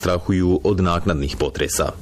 strahuju od naknadnih potresa.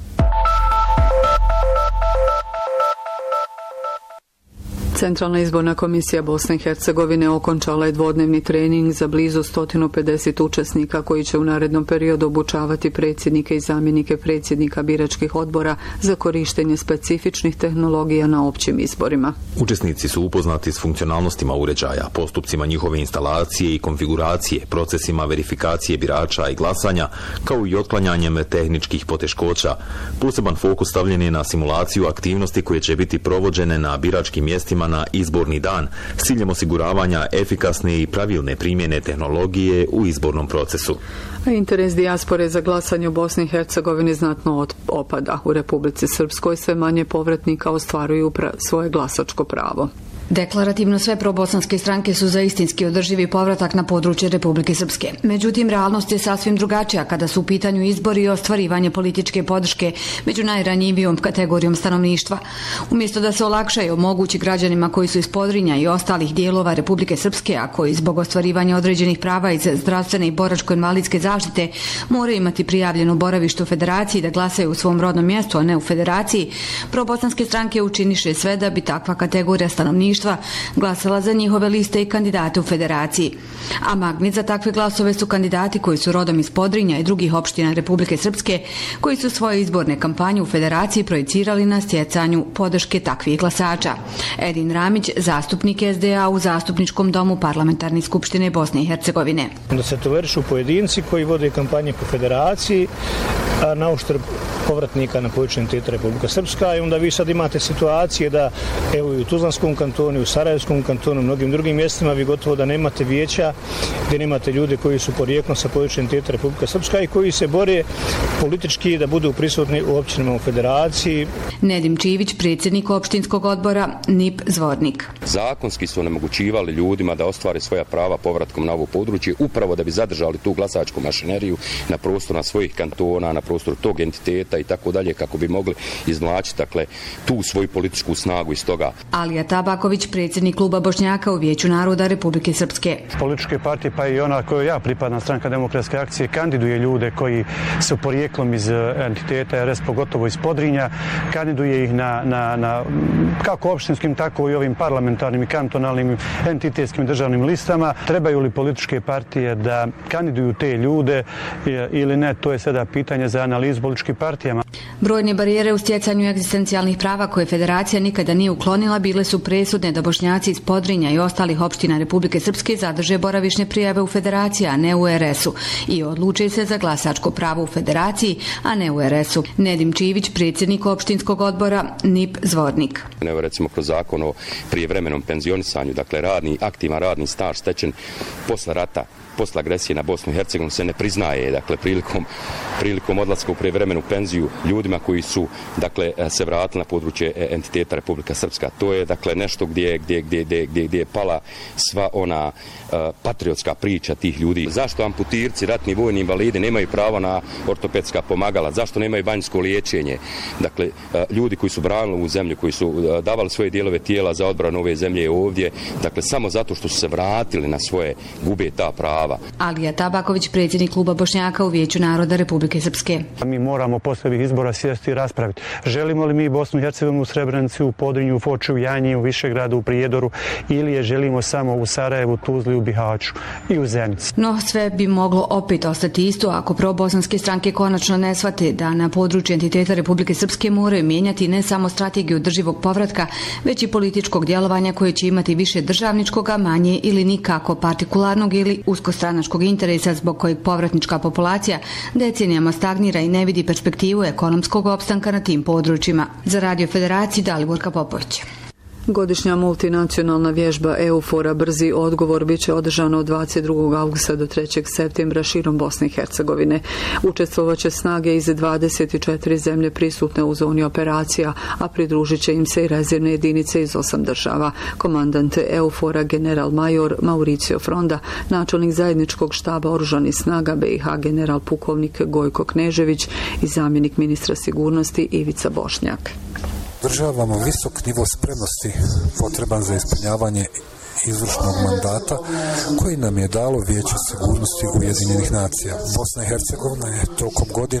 Centralna izborna komisija Bosne i Hercegovine okončala je dvodnevni trening za blizu 150 učesnika koji će u narednom periodu obučavati predsjednike i zamjenike predsjednika biračkih odbora za korištenje specifičnih tehnologija na općim izborima. Učesnici su upoznati s funkcionalnostima uređaja, postupcima njihove instalacije i konfiguracije, procesima verifikacije birača i glasanja, kao i otklanjanjem tehničkih poteškoća. Poseban fokus stavljen je na simulaciju aktivnosti koje će biti provođene na biračkim mjestima na izborni dan s ciljem osiguravanja efikasne i pravilne primjene tehnologije u izbornom procesu. A interes dijaspore za glasanje u Bosni i Hercegovini znatno opada. U Republici Srpskoj sve manje povratnika ostvaruju svoje glasačko pravo. Deklarativno sve probosanske stranke su za istinski održivi povratak na područje Republike Srpske. Međutim, realnost je sasvim drugačija kada su u pitanju izbori i ostvarivanje političke podrške među najranjivijom kategorijom stanovništva. Umjesto da se olakša i omogući građanima koji su iz Podrinja i ostalih dijelova Republike Srpske, a koji zbog ostvarivanja određenih prava iz zdravstvene i boračko-invalidske zaštite moraju imati prijavljeno boravište u federaciji da glasaju u svom rodnom mjestu, a ne u federaciji, probosanske stranke učiniše sve da bi takva kategorija stanovništva glasala za njihove liste i kandidate u federaciji. A magnet za takve glasove su kandidati koji su rodom iz Podrinja i drugih opština Republike Srpske, koji su svoje izborne kampanje u federaciji projicirali na stjecanju podrške takvih glasača. Edin Ramić, zastupnik SDA u Zastupničkom domu Parlamentarne skupštine Bosne i Hercegovine. Onda se tolerišu pojedinci koji vode kampanje po federaciji na uštrb povratnika na područje entiteta Republika Srpska, i onda vi sad imate situacije da evo i u Tuzlanskom kantonu, u Sarajevskom kantonu, mnogim drugim mjestima vi gotovo da nemate vijeća, gdje nemate ljude koji su porijeklom sa područja entiteta Republika Srpska i koji se bore politički da budu prisutni u općinama u federaciji. Nedim Čivić, predsjednik opštinskog odbora NIP Zvornik. Zakonski su onemogućivali ljudima da ostvare svoja prava povratkom na ovo područje, upravo da bi zadržali tu glasačku mašineriju na prostoru svojih kantona, na prostoru tog entiteta i tako dalje, kako bi mogli izvlačiti dakle tu svoju političku snagu iz toga. Alija Tabaković, predsjednik kluba Bošnjaka u Vijeću naroda Republike Srpske. Političke partije, pa i ona koju ja pripadam, Stranka demokratske akcije, kandiduje ljude koji su porijeklom iz entiteta RS, pogotovo iz Podrinja, kandiduje ih na kako opštinskim, tako i ovim parlamentarnim i kantonalnim entitetskim državnim listama. Trebaju li političke partije da kandiduju te ljude ili ne, to je sada pitanje za analizu političkih partijama. Brojne barijere u stjecanju egzistencijalnih prava koje federacija nikada nije uklonila bile su presudne da Bošnjaci iz Podrinja i ostalih opština Republike Srpske zadrže boravišne prijave u federaciji, a ne u RS-u, i odluče se za glasačko pravo u federaciji, a ne u RS-u. Nedim Čivić, predsjednik opštinskog odbora NIP Zvornik. Evo recimo kroz zakon o prijevremenom penzionisanju, dakle aktivan radni staž stečen posle rata, posle agresije na Bosnu i Hercegovinu se ne priznaje, dakle prilikom odlaska u prijevremenu penziju ljudima koji su dakle se vratili na područje entiteta Republika Srpska. To je dakle nešto gdje je pala sva ona patriotska priča tih ljudi. Zašto amputirci, ratni vojni invalidi nemaju pravo na ortopedska pomagala? Zašto nemaju vanjsko liječenje? Dakle, ljudi koji su branili ovu zemlju, koji su davali svoje dijelove tijela za odbranu ove zemlje ovdje, dakle samo zato što su se vratili na svoje, gube ta prava. Alija Tabaković, predsjednik kluba Bošnjaka u Vijeću naroda Republike Srpske. Mi moramo posle ovih izbora sjesti i raspraviti. Želimo li mi Bosnu i Hercegovinu u Srebrenici, u Podrinju, u Foči, u Janji, u Višegradu, u Prijedoru, ili je želimo samo u Sarajevu, Tuzli, u Bihaću i u Zenici. No sve bi moglo opet ostati isto ako probosanske stranke konačno ne shvate da na području entiteta Republike Srpske moraju mijenjati ne samo strategiju održivog povratka, već i političkog djelovanja koje će imati više državničkog, a manje ili nikako partikularnog ili uskostranačkog interesa zbog kojeg povratnička populacija decenijama stagnira i ne vidi perspektivu ekonomskog opstanka na tim područjima. Za Radio Federaciju Daliborka Popović. Godišnja multinacionalna vježba EUFOR-a Brzi odgovor bit će održana od 22. augusta do 3. septembra širom Bosne i Hercegovine. Učestvovaće snage iz 24 zemlje prisutne u zoni operacija, a pridružit će im se i rezervne jedinice iz 8 država. Komandant EUFOR-a general major Mauricio Fronda, načelnik zajedničkog štaba oružanih snaga BiH general pukovnik Gojko Knežević i zamjenik ministra sigurnosti Ivica Bošnjak. Održavamo visok nivo spremnosti potreban za ispunjavanje izvršnog mandata koji nam je dalo Vijeće sigurnosti Ujedinjenih nacija. Bosna i Hercegovina je tokom godine